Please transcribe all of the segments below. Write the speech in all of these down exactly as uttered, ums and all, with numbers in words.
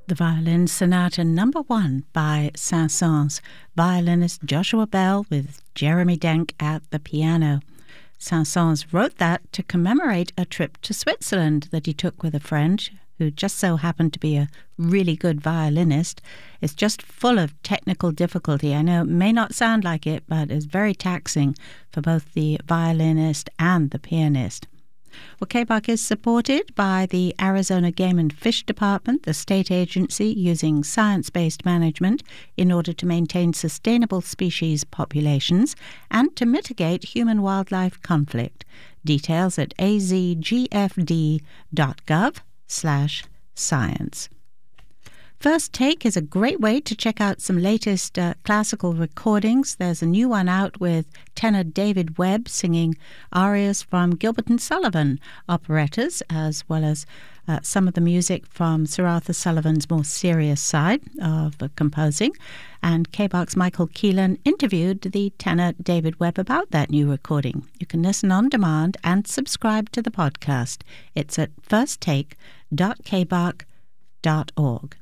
The Violin Sonata Number One by Saint-Saëns, violinist Joshua Bell with Jeremy Denk at the piano. Saint-Saëns wrote that to commemorate a trip to Switzerland that he took with a friend who just so happened to be a really good violinist. It's just full of technical difficulty. I know it may not sound like it, but it's very taxing for both the violinist and the pianist. Well, K B A C is supported by the Arizona Game and Fish Department, the state agency using science-based management in order to maintain sustainable species populations and to mitigate human-wildlife conflict. Details at azgfd.gov slash science. First Take is a great way to check out some latest uh, classical recordings. There's a new one out with tenor David Webb singing arias from Gilbert and Sullivan operettas, as well as uh, some of the music from Sir Arthur Sullivan's more serious side of uh, composing. And K B A C's Michael Keelan interviewed the tenor David Webb about that new recording. You can listen on demand and subscribe to the podcast. It's at first take dot k b a c dot org.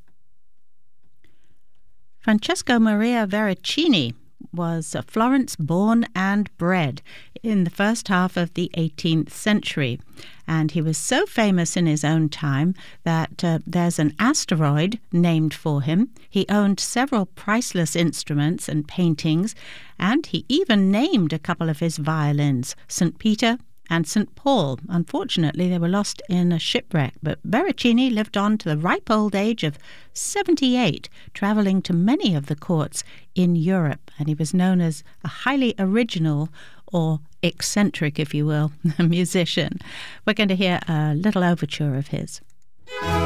Francesco Maria Veracini was a Florence born and bred in the first half of the eighteenth century. And he was so famous in his own time that uh, there's an asteroid named for him. He owned several priceless instruments and paintings, and he even named a couple of his violins, Saint Peter and Saint Paul. Unfortunately, they were lost in a shipwreck, but Veracini lived on to the ripe old age of seventy-eight, travelling to many of the courts in Europe, and he was known as a highly original or eccentric, if you will, musician. We're going to hear a little overture of his.